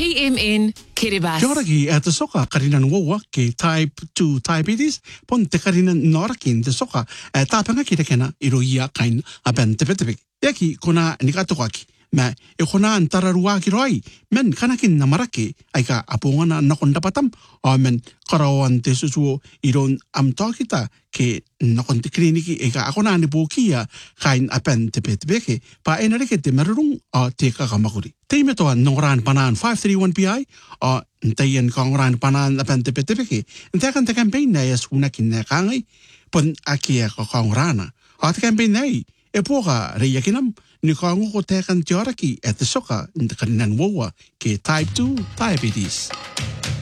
PMN Kiribati. Kia ora ki te soka karina nuoa ke type 2 diabetes pon te karina norakin te soka tāpanga ki te kena i roia kain a ben te petepe. Eki kona ni katoka ki. Ma e kona antara rua ki roi men kanakin na marake ai ka apongana nakon dapatam o men karawan te susuo i ron am takita ke nakon te kliniki e ka akona ni bokia kain a ben te petepe pa enareke te marurung o te kakamakuri. Te metoa nongraan panaan 531 PI o ntaien kongraan panaan a ben te petepe ntakan te campaign na es unakin na kangai pon akia ka kongrana. O te campaign nei e poka reiakinam ni ka ngoko tekan te araki at the soka in the karinan woa ke type 2 diabetes.